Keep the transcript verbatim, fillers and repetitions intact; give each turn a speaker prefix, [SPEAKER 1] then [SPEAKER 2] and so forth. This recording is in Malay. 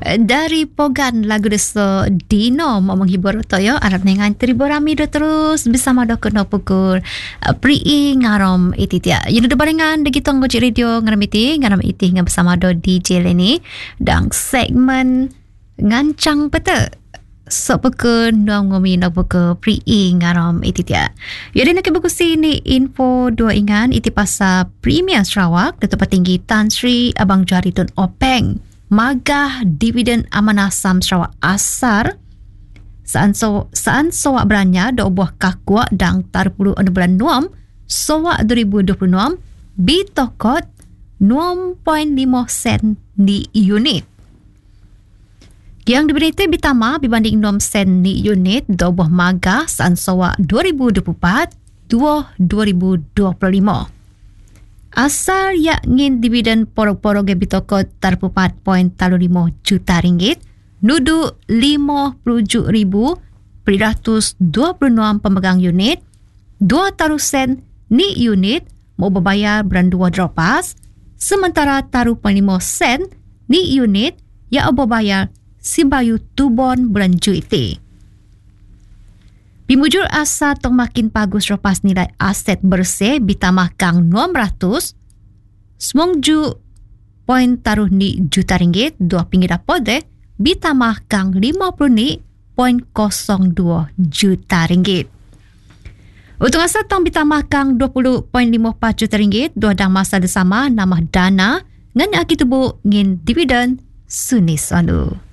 [SPEAKER 1] Dari Pogan lagu desa Dino mau menghibur to yo arab dengan teribur rami do terus bersama do kena pukul uh, pri ngarom iti tia. Yun do barengan de kita ngocik radio ngaram iti ngaram iti ngam bersama do D J Leni dan segmen ngancang peta so pukul nuang ngomi nak pukul pri ngarom iti tia. Yun nak buku sini info dua ingan iti pasal Premier Sarawak Datuk Petinggi Tan Sri Abang Jaritun Openg magah dividen amanah Sam Sarawak Asar saan so saan sowak beranya do buah kakua dan tarpuluh bulan Nuam sowak dua ribu dua puluh enam bitokot enam koma lima sen di unit. Yang diberi itu bitama dibanding enam sen di unit do buah magah saan sowak dua ribu dua puluh empat dua ribu dua puluh lima. Asal yang ngin dividen porok-porok bitokot tarpu empat koma lima juta ringgit nudu lima puluh ribu beratus dua puluh enam pemegang unit dua taruh sen ni unit mau berbayar beran dua dropas sementara taruh lima sen ni unit yang berbayar si bayu tubon beran juiti. Bimujur asa tong makin bagus ropas nilai aset bersih bitambah kang enam ratus semong ju poin taruh ni juta ringgit dua pinggir dapode bitambah kang lima puluh ni poin kosong dua juta ringgit. Untuk asa tong bitambah kang dua puluh poin lima empat juta ringgit dua dang masa bersama nama dana ngan aki tubuh ngin dividen sunis anu.